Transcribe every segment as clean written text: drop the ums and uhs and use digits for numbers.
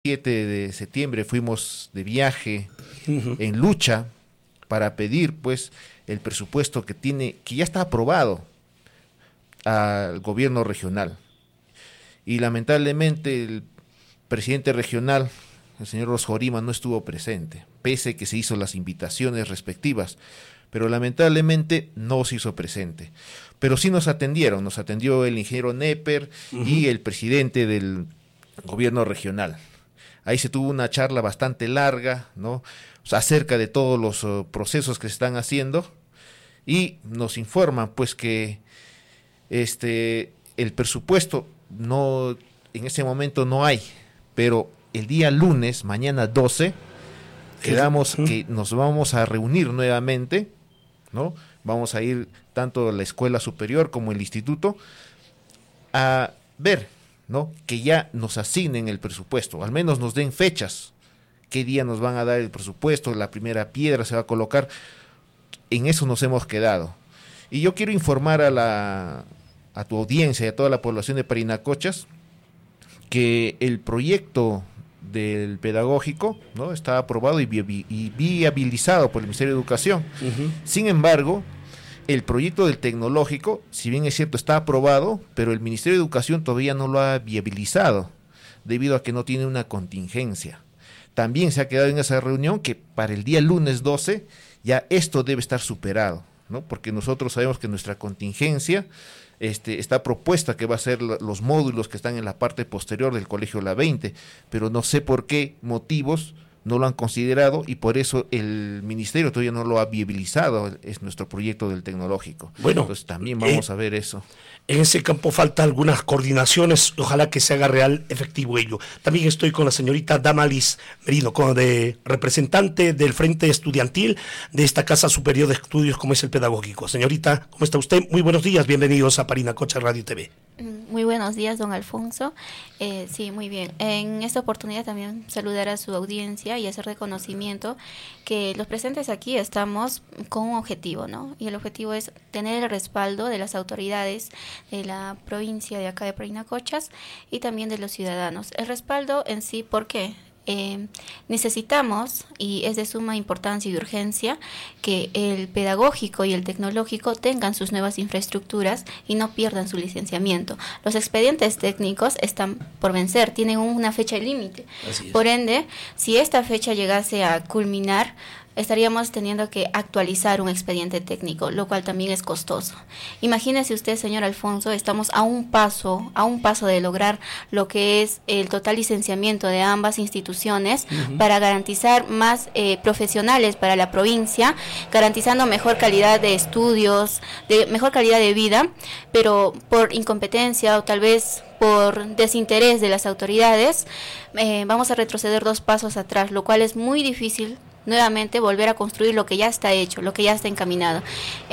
7 de septiembre fuimos de viaje en lucha para pedir pues el presupuesto que ya está aprobado al gobierno regional. Y lamentablemente el presidente regional, el señor Rosjorima, no estuvo presente, pese que se hizo las invitaciones respectivas, pero lamentablemente no se hizo presente. Pero sí nos atendió el ingeniero Nepper y el presidente del gobierno regional. Ahí se tuvo una charla bastante larga, ¿no?, o sea, acerca de todos los procesos que se están haciendo, y nos informan pues que el presupuesto no, en ese momento no hay, pero el día lunes, mañana 12, quedamos que nos vamos a reunir nuevamente, ¿no? Vamos a ir tanto a la escuela superior como el instituto a ver, ¿no?, que ya nos asignen el presupuesto, al menos nos den fechas, qué día nos van a dar el presupuesto, la primera piedra se va a colocar. En eso nos hemos quedado. Y yo quiero informar a tu audiencia y a toda la población de Parinacochas que el proyecto del pedagógico, ¿no?, está aprobado y viabilizado por el Ministerio de Educación. Sin embargo, el proyecto del tecnológico, si bien es cierto, está aprobado, pero el Ministerio de Educación todavía no lo ha viabilizado, debido a que no tiene una contingencia. También se ha quedado en esa reunión que para el día lunes 12 ya esto debe estar superado, ¿no?, porque nosotros sabemos que nuestra contingencia está propuesta que va a ser los módulos que están en la parte posterior del Colegio La 20, pero no sé por qué motivos no lo han considerado y por eso el ministerio todavía no lo ha viabilizado, es nuestro proyecto del tecnológico. Bueno, entonces también vamos a ver eso. En ese campo falta algunas coordinaciones, ojalá que se haga real, efectivo ello. También estoy con la señorita Damaris Merino, de representante del Frente Estudiantil de esta Casa Superior de Estudios como es el Pedagógico. Señorita, ¿cómo está usted? Muy buenos días, bienvenidos a Parinacochas Radio TV. Muy buenos días, don Alfonso. Sí, muy bien. En esta oportunidad también saludar a su audiencia y hacer reconocimiento que los presentes aquí estamos con un objetivo, ¿no? Y el objetivo es tener el respaldo de las autoridades de la provincia de acá de Parinacochas y también de los ciudadanos. El respaldo en sí, ¿por qué? Necesitamos, y es de suma importancia y urgencia, que el pedagógico y el tecnológico tengan sus nuevas infraestructuras y no pierdan su licenciamiento. Los expedientes técnicos están por vencer, tienen una fecha límite. Por ende, si esta fecha llegase a culminar, estaríamos teniendo que actualizar un expediente técnico, lo cual también es costoso. Imagínese usted, señor Alfonso, estamos a un paso de lograr lo que es el total licenciamiento de ambas instituciones para garantizar más profesionales para la provincia, garantizando mejor calidad de estudios, mejor calidad de vida, pero por incompetencia o tal vez por desinterés de las autoridades, vamos a retroceder 2 pasos atrás, lo cual es muy difícil nuevamente volver a construir lo que ya está hecho, lo que ya está encaminado.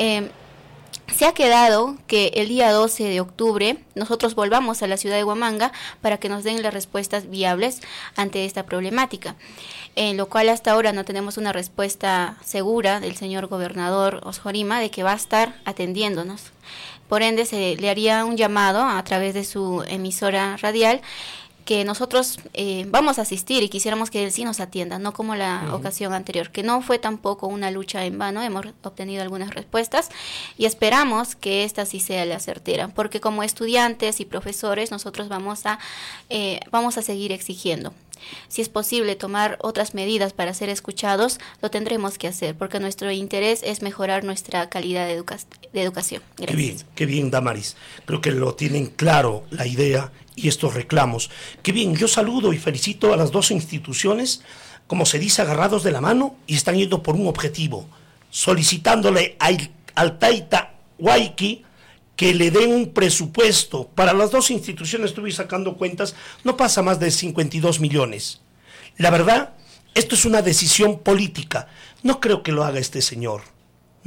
Se ha quedado que el día 12 de octubre nosotros volvamos a la ciudad de Huamanga para que nos den las respuestas viables ante esta problemática, en lo cual hasta ahora no tenemos una respuesta segura del señor gobernador Rosjorima de que va a estar atendiéndonos. Por ende, se le haría un llamado a través de su emisora radial que nosotros vamos a asistir y quisiéramos que él sí nos atienda, no como la ocasión anterior, que no fue tampoco una lucha en vano, hemos obtenido algunas respuestas y esperamos que esta sí sea la certera, porque como estudiantes y profesores nosotros vamos a seguir exigiendo. Si es posible tomar otras medidas para ser escuchados, lo tendremos que hacer, porque nuestro interés es mejorar nuestra calidad de educación. Gracias. Qué bien, Damaris. Creo que lo tienen claro la idea y estos reclamos. Qué bien, yo saludo y felicito a las 2 instituciones, como se dice, agarrados de la mano y están yendo por un objetivo, solicitándole al Taita Huayqui que le den un presupuesto. Para las 2 instituciones, estuve sacando cuentas, no pasa más de 52 millones. La verdad, esto es una decisión política. No creo que lo haga este señor.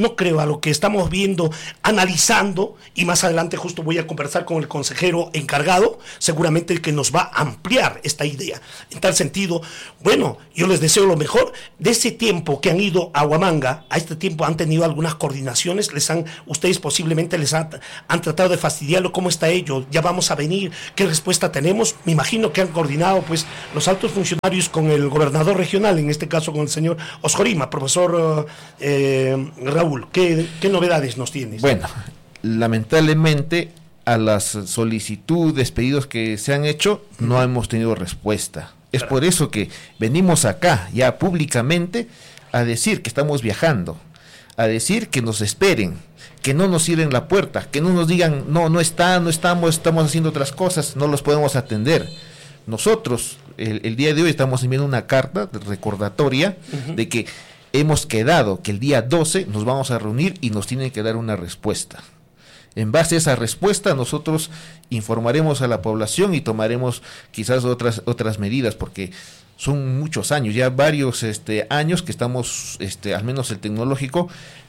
no creo a lo que estamos viendo, analizando, y más adelante justo voy a conversar con el consejero encargado, seguramente el que nos va a ampliar esta idea. En tal sentido, bueno, yo les deseo lo mejor. De ese tiempo que han ido a Huamanga, a este tiempo han tenido algunas coordinaciones, ustedes posiblemente han tratado de fastidiarlo. ¿Cómo está ello? ¿Ya vamos a venir? ¿Qué respuesta tenemos? Me imagino que han coordinado pues los altos funcionarios con el gobernador regional, en este caso con el señor Oscorima. Profesor Raúl, ¿qué novedades nos tienes? Bueno, lamentablemente a las solicitudes, pedidos que se han hecho, no hemos tenido respuesta. Es por eso que venimos acá ya públicamente a decir que estamos viajando, a decir que nos esperen, que no nos cierren la puerta, que no nos digan, no estamos haciendo otras cosas, no los podemos atender. Nosotros, el día de hoy estamos enviando una carta recordatoria de que hemos quedado que el día 12 nos vamos a reunir y nos tienen que dar una respuesta. En base a esa respuesta nosotros informaremos a la población y tomaremos quizás otras medidas, porque son muchos años, ya varios años que estamos, al menos el tecnológico,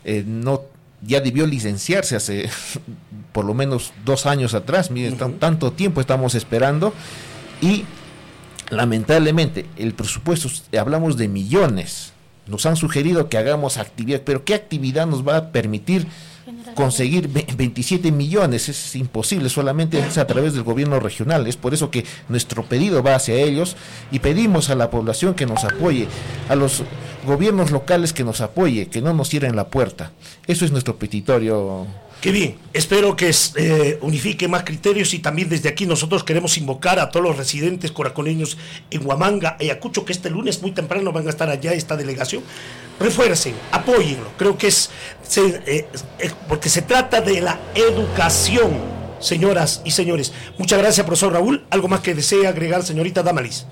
ya debió licenciarse hace por lo menos 2 años atrás. Miren, tanto tiempo estamos esperando y lamentablemente el presupuesto, hablamos de millones, nos han sugerido que hagamos actividad, pero ¿qué actividad nos va a permitir conseguir 27 millones? Es imposible, solamente es a través del gobierno regional. Es por eso que nuestro pedido va hacia ellos y pedimos a la población que nos apoye, a los gobiernos locales que nos apoye, que no nos cierren la puerta. Eso es nuestro petitorio. Qué bien, espero que unifique más criterios, y también desde aquí nosotros queremos invocar a todos los residentes coraconeños en Huamanga, Ayacucho, que este lunes muy temprano van a estar allá esta delegación. Refuercen, apóyenlo, creo que porque se trata de la educación, señoras y señores. Muchas gracias, profesor Raúl. ¿Algo más que desee agregar, señorita Damaris?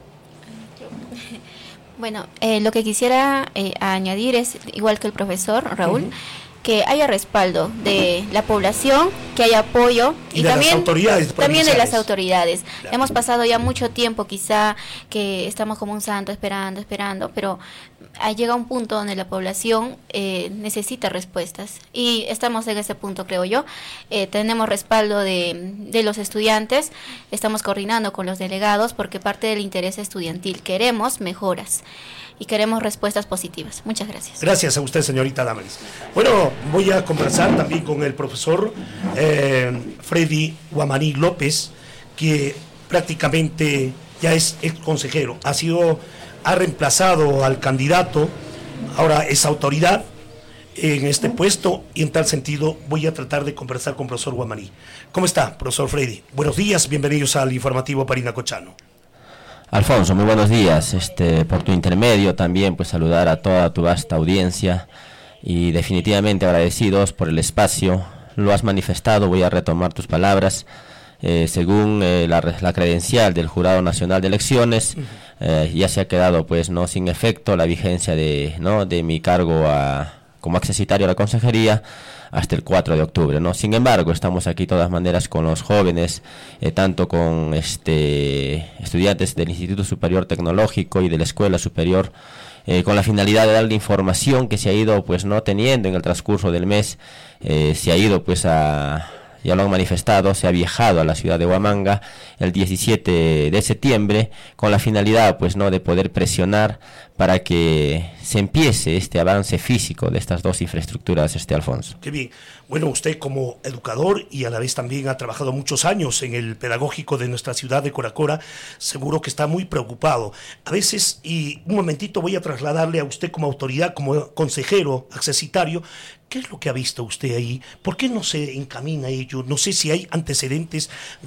Bueno, lo que quisiera añadir es, igual que el profesor Raúl, que haya respaldo de la población, que haya apoyo y de también las autoridades, también de las autoridades. Claro. Hemos pasado ya mucho tiempo, quizá que estamos como un santo esperando, pero llega un punto donde la población necesita respuestas, y estamos en ese punto, creo yo. Tenemos respaldo de los estudiantes, estamos coordinando con los delegados, porque parte del interés estudiantil queremos mejoras y queremos respuestas positivas. Muchas gracias. Gracias a usted, señorita Damaris. Bueno, voy a conversar también con el profesor Freddy Guamaní López, que prácticamente ya es ex consejero, ha reemplazado al candidato, ahora es autoridad en este puesto, y en tal sentido voy a tratar de conversar con el profesor Guamaní. ¿Cómo está, profesor Freddy? Buenos días, bienvenidos al informativo Parinacochano. Alfonso, muy buenos días. Por tu intermedio también pues saludar a toda tu vasta audiencia, y definitivamente agradecidos por el espacio. Lo has manifestado, voy a retomar tus palabras. Según la credencial del Jurado Nacional de Elecciones, ya se ha quedado pues no sin efecto la vigencia de mi cargo como accesitario a la consejería hasta el 4 de octubre, ¿no? Sin embargo, estamos aquí de todas maneras con los jóvenes, tanto con estudiantes del Instituto Superior Tecnológico y de la Escuela Superior, con la finalidad de darle información que se ha ido pues no teniendo en el transcurso del mes. Se ha ido pues ya lo han manifestado, se ha viajado a la ciudad de Huamanga el 17 de septiembre con la finalidad pues no de poder presionar para que se empiece este avance físico de estas dos infraestructuras, Alfonso. Qué bien. Bueno, usted como educador y a la vez también ha trabajado muchos años en el pedagógico de nuestra ciudad de Coracora, seguro que está muy preocupado. A veces, y un momentito voy a trasladarle a usted como autoridad, como consejero accesitario, ¿qué es lo que ha visto usted ahí? ¿Por qué no se encamina ello? No sé si hay antecedentes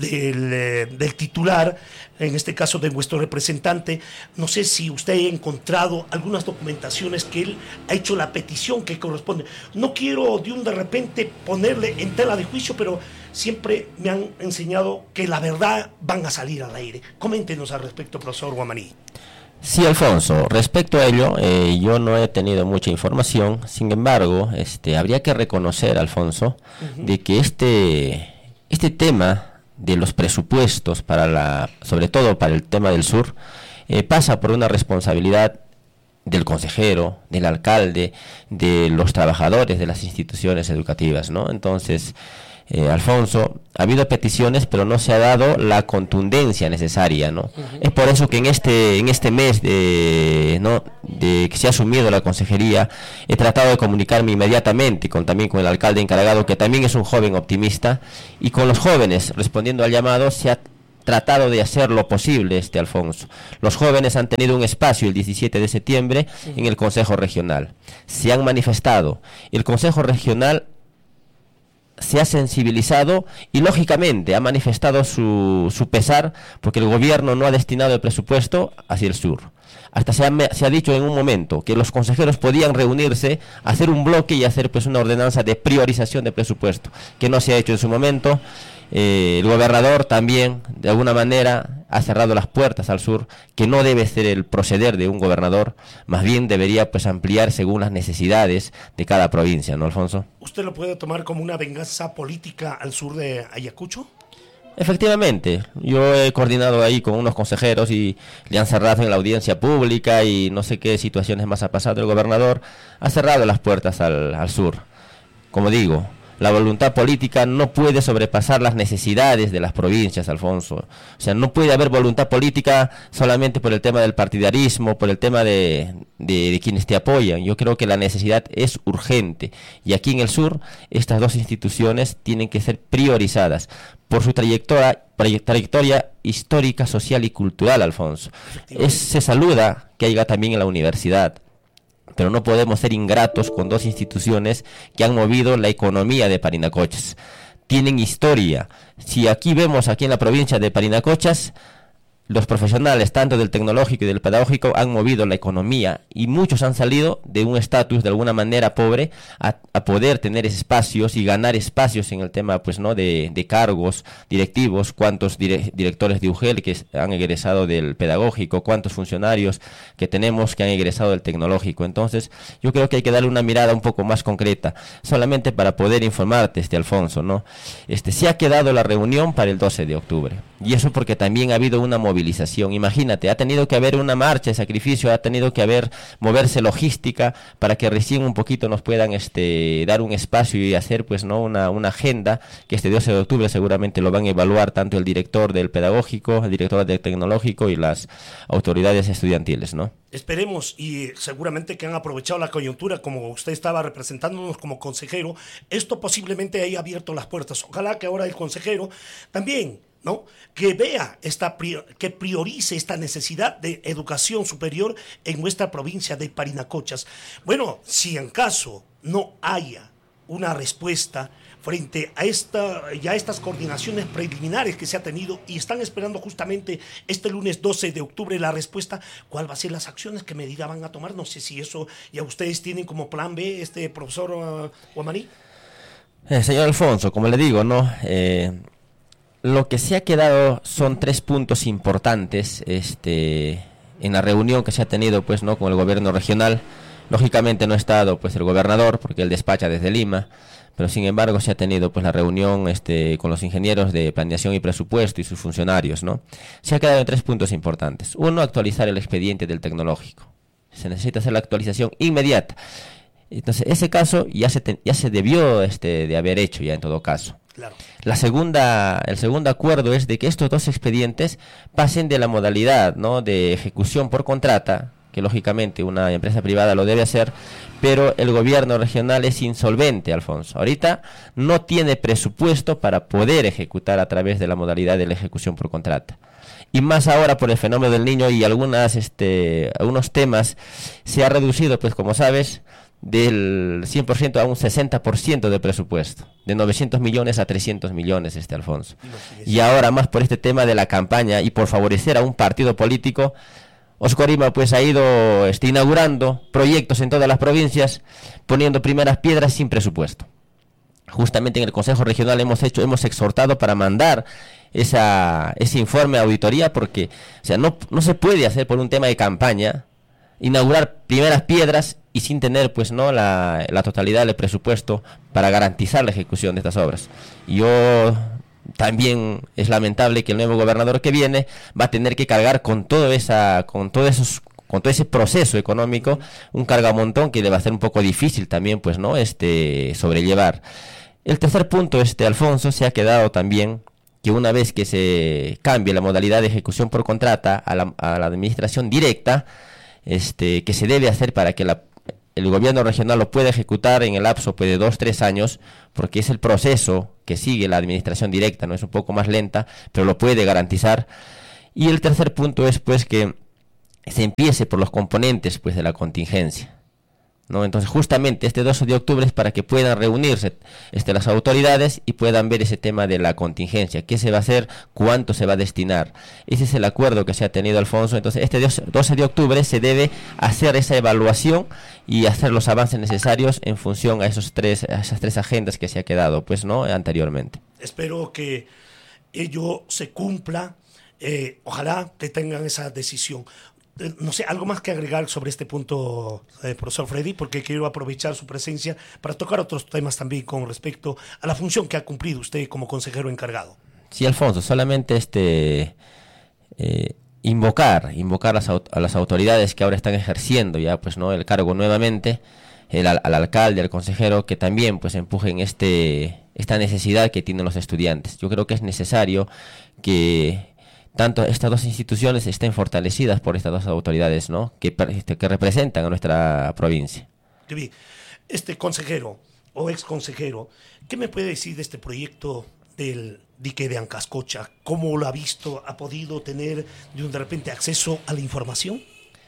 del titular, en este caso de vuestro representante. No sé si usted ha encontrado algunas documentaciones que él ha hecho la petición que corresponde. No quiero de repente ponerle en tela de juicio, pero siempre me han enseñado que la verdad van a salir al aire. Coméntenos al respecto, profesor Guamaní. Sí, Alfonso, respecto a ello, yo no he tenido mucha información. Sin embargo, habría que reconocer, Alfonso, de que este tema de los presupuestos sobre todo para el tema del sur, pasa por una responsabilidad del consejero, del alcalde, de los trabajadores de las instituciones educativas, ¿no? Entonces, Alfonso, ha habido peticiones, pero no se ha dado la contundencia necesaria, ¿no? Es por eso que en este mes de que se ha asumido la consejería, he tratado de comunicarme inmediatamente también con el alcalde encargado, que también es un joven optimista, y con los jóvenes, respondiendo al llamado, se ha tratado de hacer lo posible, Alfonso. Los jóvenes han tenido un espacio el 17 de septiembre en el Consejo Regional. Se han manifestado. El Consejo Regional se ha sensibilizado y lógicamente ha manifestado su pesar porque el gobierno no ha destinado el presupuesto hacia el sur. Hasta se ha dicho en un momento que los consejeros podían reunirse, hacer un bloque y hacer pues una ordenanza de priorización de presupuesto, que no se ha hecho en su momento. El gobernador también de alguna manera ha cerrado las puertas al sur, que no debe ser el proceder de un gobernador, más bien debería pues ampliar según las necesidades de cada provincia, ¿no, Alfonso? ¿Usted lo puede tomar como una venganza política al sur de Ayacucho? Efectivamente, yo he coordinado ahí con unos consejeros y le han cerrado en la audiencia pública y no sé qué situaciones más ha pasado. El gobernador ha cerrado las puertas al sur. Como digo, la voluntad política no puede sobrepasar las necesidades de las provincias, Alfonso. O sea, no puede haber voluntad política solamente por el tema del partidarismo, por el tema de quienes te apoyan. Yo creo que la necesidad es urgente. Y aquí en el sur, estas dos instituciones tienen que ser priorizadas por su trayectoria histórica, social y cultural, Alfonso. Se saluda que haya también en la universidad, pero no podemos ser ingratos con dos instituciones que han movido la economía de Parinacochas. Tienen historia. Si aquí vemos, aquí en la provincia de Parinacochas, los profesionales, tanto del tecnológico y del pedagógico, han movido la economía y muchos han salido de un estatus de alguna manera pobre a poder tener espacios y ganar espacios en el tema pues no de cargos directivos. Cuántos directores de UGEL que han egresado del pedagógico, cuántos funcionarios que tenemos que han egresado del tecnológico. Entonces yo creo que hay que darle una mirada un poco más concreta, solamente para poder informarte, Alfonso, ¿no? Se ha quedado la reunión para el 12 de octubre y eso porque también ha habido una movilización. Imagínate, ha tenido que haber una marcha de sacrificio, ha tenido que moverse logística para que recién un poquito nos puedan dar un espacio y hacer pues no una agenda que este 12 de octubre seguramente lo van a evaluar tanto el director del pedagógico, el director del tecnológico y las autoridades estudiantiles, ¿no? Esperemos, y seguramente que han aprovechado la coyuntura, como usted estaba representándonos como consejero, esto posiblemente haya abierto las puertas. Ojalá que ahora el consejero también, ¿no?, que vea que priorice esta necesidad de educación superior en nuestra provincia de Parinacochas. Bueno, si en caso no haya una respuesta frente a estas coordinaciones preliminares que se ha tenido y están esperando justamente este lunes 12 de octubre la respuesta, ¿cuál va a ser las acciones, qué medida van a tomar? No sé si eso ya ustedes tienen como plan B, profesor Guamaní. Señor Alfonso, como le digo, ¿no? Lo que se ha quedado son 3 puntos importantes en la reunión que se ha tenido pues no con el gobierno regional. Lógicamente no ha estado pues el gobernador porque él despacha desde Lima, pero sin embargo se ha tenido pues la reunión con los ingenieros de planeación y presupuesto y sus funcionarios, ¿no? Se ha quedado en 3 puntos importantes. Uno, actualizar el expediente del tecnológico. Se necesita hacer la actualización inmediata. Entonces ese caso ya se debió de haber hecho ya en todo caso. Claro. El segundo acuerdo es de que estos 2 expedientes pasen de la modalidad, ¿no?, de ejecución por contrata, que lógicamente una empresa privada lo debe hacer, pero el gobierno regional es insolvente, Alfonso. Ahorita no tiene presupuesto para poder ejecutar a través de la modalidad de la ejecución por contrata. Y más ahora por el fenómeno del niño y algunos temas se ha reducido, pues como sabes, del 100% a un 60% de presupuesto, de 900 millones a 300 millones, Alfonso. Y ahora más por este tema de la campaña y por favorecer a un partido político, Oscorima pues ha ido inaugurando proyectos en todas las provincias, poniendo primeras piedras sin presupuesto. Justamente en el Consejo Regional hemos exhortado para mandar ese informe a auditoría, porque no se puede hacer por un tema de campaña, inaugurar primeras piedras y sin tener pues no la totalidad del presupuesto para garantizar la ejecución de estas obras. También es lamentable que el nuevo gobernador que viene va a tener que cargar con todos esos con todo ese proceso económico, un cargamontón que le va a ser un poco difícil también, pues, ¿no? Sobrellevar. El tercer punto, Alfonso, se ha quedado también que una vez que se cambie la modalidad de ejecución por contrata a la administración directa, que se debe hacer para que el gobierno regional lo pueda ejecutar en el lapso pues, de 2-3 años, porque es el proceso que sigue la administración directa, no es un poco más lenta, pero lo puede garantizar. Y el tercer punto es pues que se empiece por los componentes pues de la contingencia, ¿no? Entonces justamente este 12 de octubre es para que puedan reunirse las autoridades y puedan ver ese tema de la contingencia, qué se va a hacer, cuánto se va a destinar. Ese es el acuerdo que se ha tenido, Alfonso. Entonces este 12 de octubre se debe hacer esa evaluación y hacer los avances necesarios en función a esas tres agendas que se ha quedado pues no anteriormente. Espero que ello se cumpla, ojalá que tengan esa decisión. No sé, algo más que agregar sobre este punto, profesor Freddy, porque quiero aprovechar su presencia para tocar otros temas también con respecto a la función que ha cumplido usted como consejero encargado. Sí, Alfonso, solamente invocar a las autoridades que ahora están ejerciendo ya pues no el cargo nuevamente, al alcalde, al consejero, que también pues empujen esta necesidad que tienen los estudiantes. Yo creo que es necesario que tanto estas dos instituciones estén fortalecidas por estas dos autoridades, ¿no? que representan a nuestra provincia. Qué bien. Consejero o ex consejero, ¿qué me puede decir de este proyecto del dique de Ancascocha? ¿Cómo lo ha visto? ¿Ha podido tener de repente acceso a la información?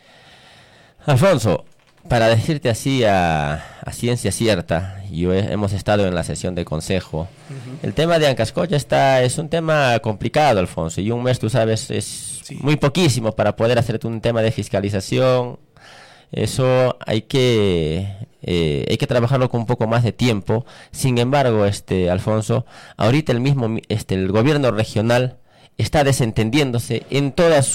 Alfonso, para decirte así a ciencia cierta, hemos estado en la sesión de consejo. El tema de Ancascocha es un tema complicado, Alfonso, y un mes, tú sabes, es muy poquísimo para poder hacerte un tema de fiscalización. Eso hay que trabajarlo con un poco más de tiempo. Sin embargo, Alfonso, ahorita el gobierno regional está desentendiéndose en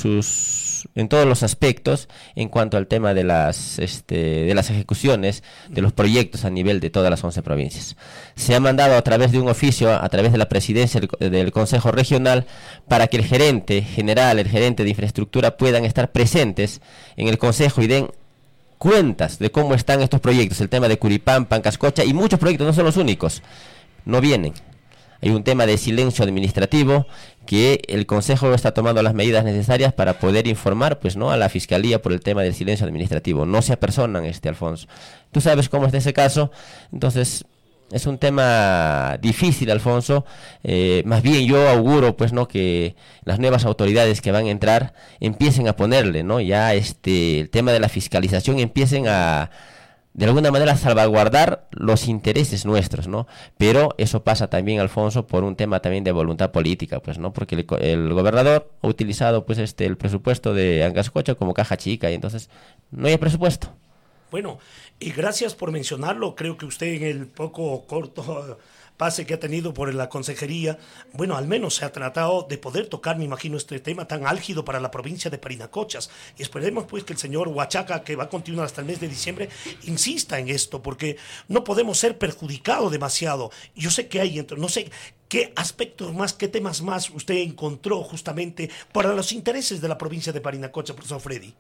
todos los aspectos en cuanto al tema de las ejecuciones de los proyectos a nivel de todas las 11 provincias. Se ha mandado a través de un oficio, a través de la presidencia del Consejo Regional, para que el gerente general, el gerente de infraestructura puedan estar presentes en el Consejo y den cuentas de cómo están estos proyectos, el tema de Curipampa, Ancascocha y muchos proyectos, no son los únicos, no vienen. Hay un tema de silencio administrativo que el Consejo está tomando las medidas necesarias para poder informar pues no a la Fiscalía por el tema del silencio administrativo. No se apersonan, Alfonso. Tú sabes cómo es ese caso, entonces es un tema difícil, Alfonso. Más bien yo auguro pues no que las nuevas autoridades que van a entrar empiecen a ponerle no ya el tema de la fiscalización, empiecen a de alguna manera salvaguardar los intereses nuestros, ¿no? Pero eso pasa también, Alfonso, por un tema también de voluntad política, pues, ¿no? Porque el gobernador ha utilizado, pues, el presupuesto de Ancascocha como caja chica y entonces no hay presupuesto. Bueno, y gracias por mencionarlo. Creo que usted en el poco corto pase que ha tenido por la consejería, bueno, al menos se ha tratado de poder tocar, me imagino, este tema tan álgido para la provincia de Parinacochas. Y esperemos pues que el señor Huachaca, que va a continuar hasta el mes de diciembre, insista en esto, porque no podemos ser perjudicados demasiado. Yo sé que hay, no sé qué aspectos más, qué temas más usted encontró justamente para los intereses de la provincia de Parinacochas, profesor Freddy.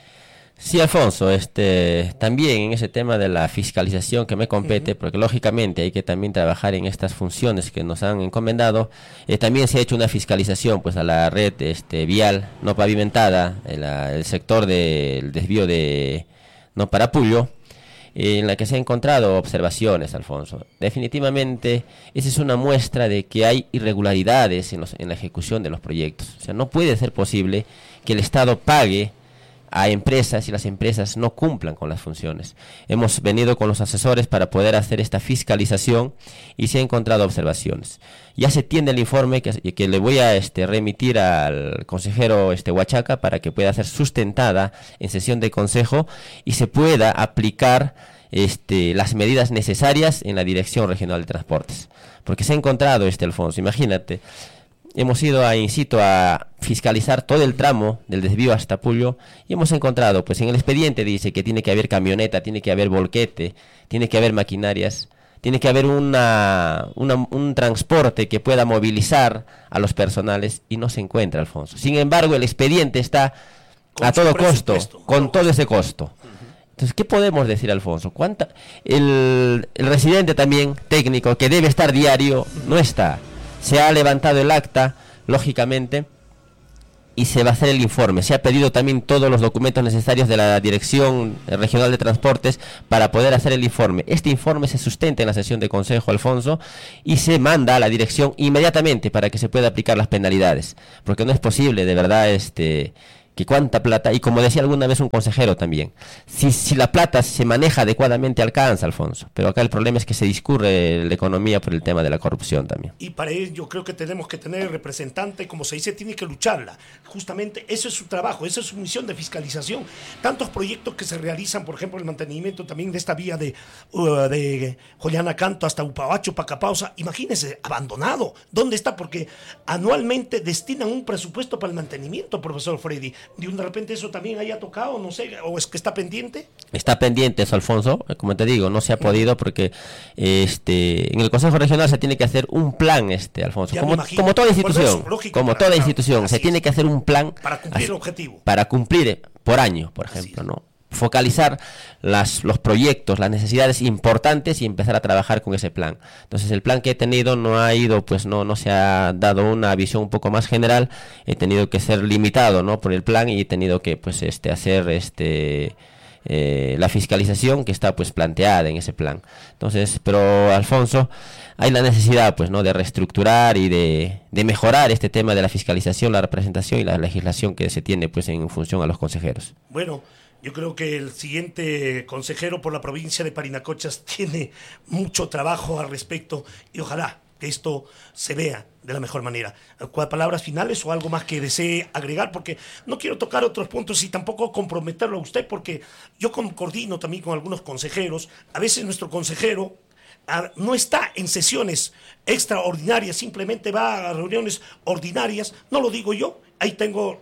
Sí, Alfonso, también en ese tema de la fiscalización que me compete, porque lógicamente hay que también trabajar en estas funciones que nos han encomendado. También se ha hecho una fiscalización pues a la red vial no pavimentada, el sector del desvío de no Parapullo, en la que se han encontrado observaciones, Alfonso. Definitivamente esa es una muestra de que hay irregularidades en la ejecución de los proyectos. O sea, no puede ser posible que el Estado pague a empresas y las empresas no cumplan con las funciones. Hemos venido con los asesores para poder hacer esta fiscalización y se han encontrado observaciones. Ya se tiene el informe que le voy a remitir al consejero Huachaca para que pueda ser sustentada en sesión de consejo y se pueda aplicar las medidas necesarias en la Dirección Regional de Transportes. Porque se ha encontrado, Alfonso, imagínate, hemos ido a fiscalizar todo el tramo del desvío hasta Puyo y hemos encontrado, pues en el expediente dice que tiene que haber camioneta, tiene que haber volquete, tiene que haber maquinarias, tiene que haber un transporte que pueda movilizar a los personales y no se encuentra, Alfonso. Sin embargo, el expediente está a todo costo, con todo ese costo. Entonces, ¿qué podemos decir, Alfonso? El residente también técnico que debe estar diario no está. Se ha levantado el acta, lógicamente, y se va a hacer el informe. Se ha pedido también todos los documentos necesarios de la Dirección Regional de Transportes para poder hacer el informe. Este informe se sustenta en la sesión de consejo, Alfonso, y se manda a la dirección inmediatamente para que se pueda aplicar las penalidades, porque no es posible, de verdad, que cuánta plata, y como decía alguna vez un consejero también, si la plata se maneja adecuadamente alcanza, Alfonso, pero acá el problema es que se discurre la economía por el tema de la corrupción también. Y para ello yo creo que tenemos que tener representante, como se dice, tiene que lucharla. Justamente eso es su trabajo, esa es su misión de fiscalización. Tantos proyectos que se realizan, por ejemplo, el mantenimiento también de esta vía de Joyana-Canto hasta Upabacho, Pacapausa, imagínense, abandonado. ¿Dónde está? Porque anualmente destinan un presupuesto para el mantenimiento, profesor Freddy. De repente eso también haya tocado, no sé, o es que está pendiente. Está pendiente eso, Alfonso, como te digo, no se ha podido porque en el Consejo Regional se tiene que hacer un plan, Alfonso, como toda institución, se tiene que hacer un plan para cumplir el objetivo. Para cumplir por año, por ejemplo, ¿no? Focalizar los proyectos, las necesidades importantes y empezar a trabajar con ese plan. Entonces el plan que he tenido no ha ido, pues no se ha dado una visión un poco más general. He tenido que ser limitado, ¿no?, por el plan, y he tenido que pues hacer la fiscalización que está pues planteada en ese plan. Entonces, pero Alfonso, hay la necesidad pues de reestructurar y de mejorar este tema de la fiscalización, la representación y la legislación que se tiene pues en función a los consejeros. Bueno, yo creo que el siguiente consejero por la provincia de Parinacochas tiene mucho trabajo al respecto y ojalá que esto se vea de la mejor manera. ¿Palabras finales o algo más que desee agregar? Porque no quiero tocar otros puntos y tampoco comprometerlo a usted, porque yo coordino también con algunos consejeros. A veces nuestro consejero no está en sesiones extraordinarias, simplemente va a reuniones ordinarias. No lo digo yo, ahí tengo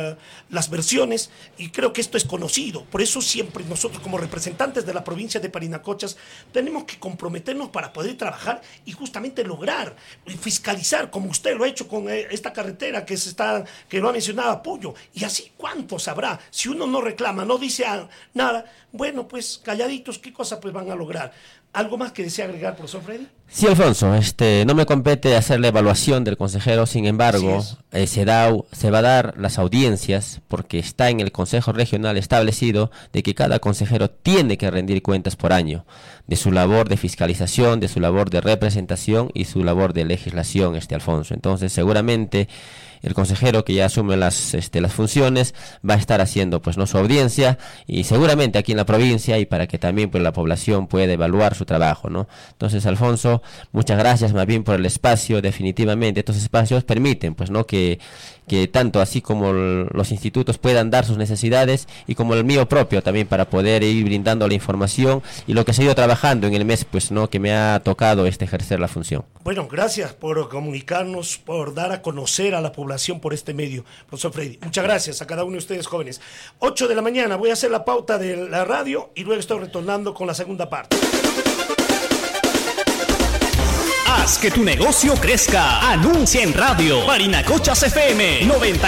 las versiones y creo que esto es conocido. Por eso siempre nosotros como representantes de la provincia de Parinacochas tenemos que comprometernos para poder trabajar y justamente lograr fiscalizar, como usted lo ha hecho con esta carretera que lo ha mencionado Puyo. Y así cuántos habrá. Si uno no reclama, no dice nada, bueno, pues calladitos, ¿qué cosa pues van a lograr? ¿Algo más que desea agregar, profesor Freddy? Sí, Alfonso, no me compete hacer la evaluación del consejero, sin embargo, se va a dar las audiencias, porque está en el Consejo Regional establecido de que cada consejero tiene que rendir cuentas por año de su labor de fiscalización, de su labor de representación y su labor de legislación, Alfonso. Entonces, seguramente el consejero que ya asume las funciones va a estar haciendo pues su audiencia, y seguramente aquí en la provincia, y para que también pues la población pueda evaluar su trabajo, ¿no? Entonces, Alfonso, muchas gracias más bien por el espacio. Definitivamente estos espacios permiten pues que tanto así como los institutos puedan dar sus necesidades, y como el mío propio también, para poder ir brindando la información y lo que se ha ido trabajando en el mes pues que me ha tocado ejercer la función. Bueno, gracias por comunicarnos, por dar a conocer a la población por este medio, profesor Freddy. Muchas gracias a cada uno de ustedes, jóvenes. 8 de la mañana, voy a hacer la pauta de la radio y luego estoy retornando con la segunda parte. Haz que tu negocio crezca. Anuncia en radio. Parinacochas FM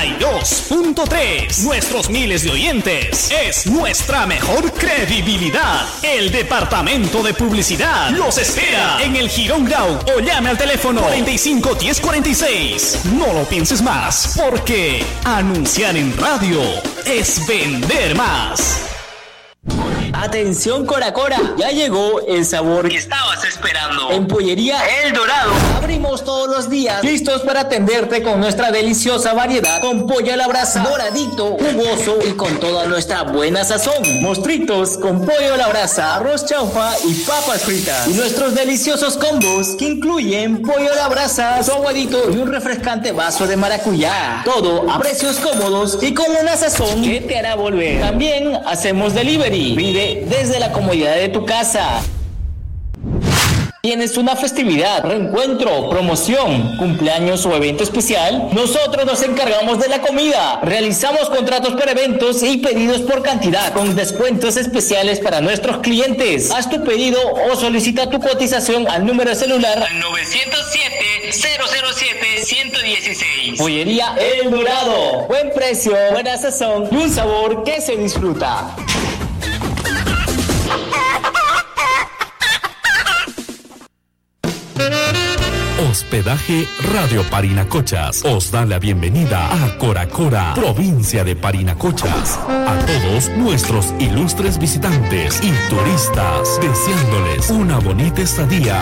92.3. Nuestros miles de oyentes es nuestra mejor credibilidad. El departamento de publicidad los espera en el Girón Grau o llame al teléfono 45 10 46. No lo pienses más, porque anunciar en radio es vender más. Atención, Cora Cora, ya llegó el sabor que estabas esperando. En Pollería El Dorado abrimos todos los días, listos para atenderte con nuestra deliciosa variedad, con pollo a la brasa, doradito, jugoso y con toda nuestra buena sazón. Mostritos con pollo a la brasa, arroz chaufa y papas fritas. Y nuestros deliciosos combos que incluyen pollo a la brasa, su aguadito y un refrescante vaso de maracuyá. Todo a precios cómodos y con una sazón que te hará volver. También hacemos delivery. Pide desde la comodidad de tu casa. ¿Tienes una festividad, reencuentro, promoción, cumpleaños o evento especial? Nosotros nos encargamos de la comida. Realizamos contratos para eventos y pedidos por cantidad, con descuentos especiales para nuestros clientes. Haz tu pedido o solicita tu cotización al número de celular 907-007-116. Pollería El Dorado. Buen precio, buena sazón y un sabor que se disfruta. Hospedaje Radio Parinacochas os da la bienvenida a Coracora, provincia de Parinacochas. A todos nuestros ilustres visitantes y turistas, deseándoles una bonita estadía.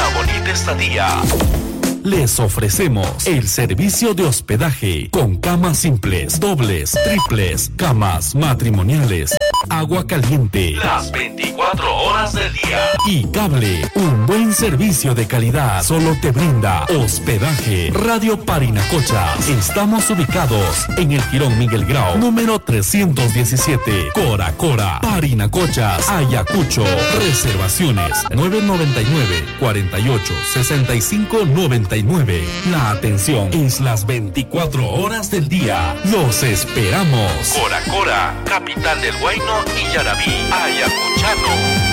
Les ofrecemos el servicio de hospedaje con camas simples, dobles, triples, camas matrimoniales, agua caliente las 24 horas del día y cable. Un buen servicio de calidad solo te brinda Hospedaje Radio Parinacochas. Estamos ubicados en el Jirón Miguel Grau, número 317, Coracora, Parinacochas, Ayacucho. Reservaciones 999-48-6599. La atención es las 24 horas del día. Los esperamos. Coracora, capital del Huayno y Yarabí, ayacuchano.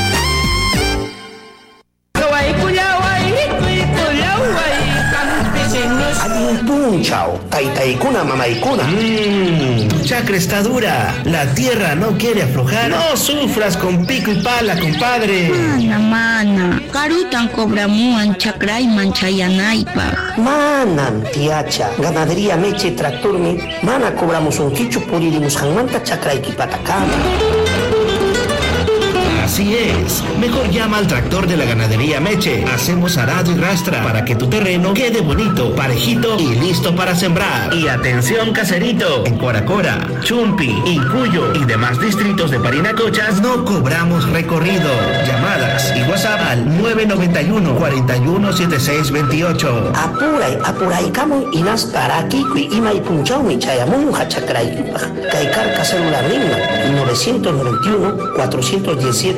Chao, taitaikuna, mamaikuna. Tu chakra está dura. La tierra no quiere aflojar. No sufras con pico y pala, compadre. Mana. Karutan cobramuan chakra y manchayanaipa. Manan, tiacha. Ganadería Meche Tractorme. Mana cobramos un quicho puririmos hanmanta chakra y patacama. Así es. Mejor llama al tractor de la ganadería Meche. Hacemos arado y rastra para que tu terreno quede bonito, parejito y listo para sembrar. Y atención, caserito. En Coracora, Chumpi, Incuyo y demás distritos de Parinacochas no cobramos recorrido. Llamadas y WhatsApp al 991-417628. Apuray, camo y nas para aquí y mai punchao mi chayamun hachacray. Caicarca celular lima 991-417-628.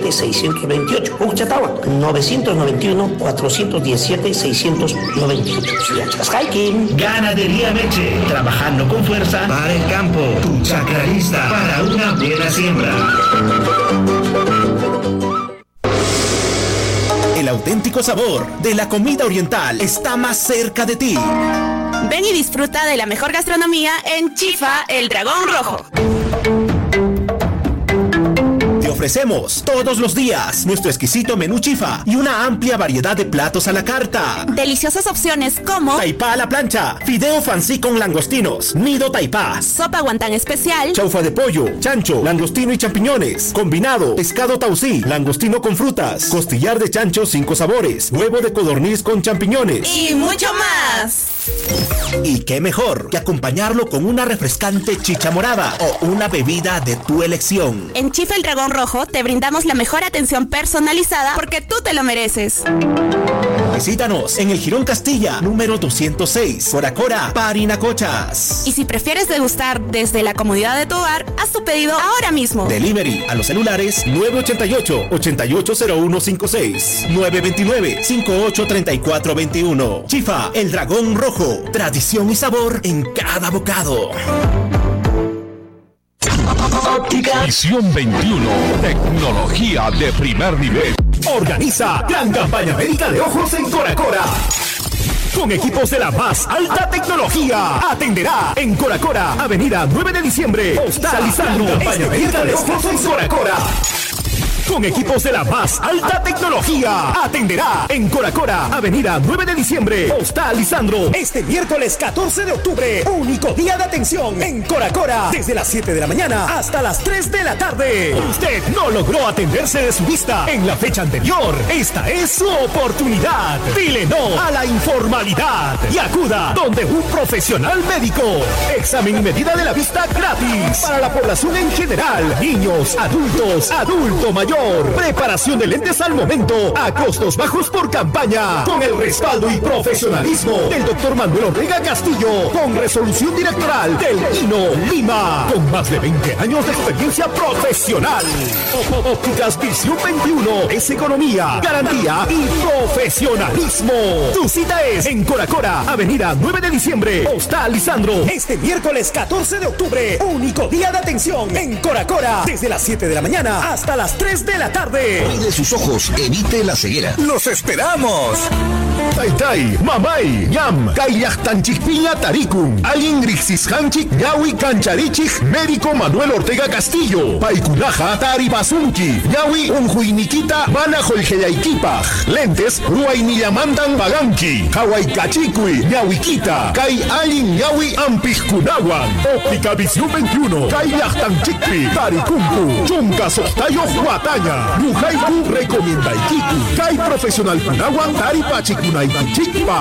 991-417-628. Ganadería Meche, trabajando con fuerza para el campo. Tu chakra lista para una buena siembra. El auténtico sabor de la comida oriental está más cerca de ti. Ven y disfruta de la mejor gastronomía en Chifa, el Dragón Rojo. Ofrecemos todos los días nuestro exquisito menú chifa y una amplia variedad de platos a la carta. Deliciosas opciones como taipá a la plancha, fideo fancy con langostinos, nido taipá, sopa guantán especial, chaufa de pollo, chancho, langostino y champiñones, combinado, pescado tausí, langostino con frutas, costillar de chancho 5 sabores, huevo de codorniz con champiñones y mucho más. Y qué mejor que acompañarlo con una refrescante chicha morada o una bebida de tu elección. En Chifa el Dragón Rojo te brindamos la mejor atención personalizada porque tú te lo mereces. Visítanos en el Jirón Castilla, número 206, Coracora, Parinacochas. Y si prefieres degustar desde la comodidad de tu hogar, haz tu pedido ahora mismo. Delivery a los celulares 988-880156, 929-583421. Chifa, el Dragón Rojo, tradición y sabor en cada bocado. Visión 21, tecnología de primer nivel. Organiza gran campaña médica de ojos en Coracora. Con equipos de la más alta tecnología. Atenderá en Coracora, Avenida 9 de Diciembre. Postal Lisandro. Campaña médica de ojos en Coracora. Con equipos de la más alta tecnología. Atenderá en Coracora, Avenida 9 de Diciembre. Postal Lisandro. Este miércoles 14 de octubre. Único día de atención en Coracora. Desde las 7 de la mañana hasta las 3 de la tarde. Usted no logró atenderse de su vista en la fecha anterior. Esta es su oportunidad. Dile no a la informalidad y acuda donde un profesional médico. Examen y medida de la vista gratis para la población en general. Niños, adultos adulto mayor. Preparación de lentes al momento, a costos bajos por campaña, con el respaldo y profesionalismo del Dr. Manuel Ortega Castillo, con resolución directoral del INO Lima, con más de 20 años de experiencia profesional. Ópticas Visión 21 es economía, garantía y profesionalismo. Tu cita es en Cora, Avenida 9 de diciembre, Hostal Lisandro. Este miércoles 14 de octubre, único día de atención en Cora, desde las 7 de la mañana hasta las 3 de la tarde. Cuide sus ojos, evite la ceguera. ¡Los esperamos! Tai, mamay, yam, kayachtanchikpiña tarikun, alingrixis hanchik, yawi kancharichik, médico Manuel Ortega Castillo, paikunaja, taribasunki, yawi unjuinikita, mana jolgeyaikipaj, lentes, ruainillamandan baganki, hawaikachikui, yawikita, kai alin yawi ampijkunawan, óptica Visión 21, kayachtanchikpi, tarikunku, chunka soktayo huataña, rujaiku recomienda ikiku, kai profesional kunawan, taripachikunaiki chikpa.